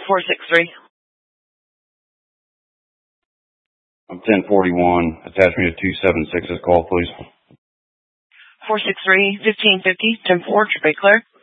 463. I'm 1041. Attach me to 276's call, please. 463, 1550, 10-4, Trip clear.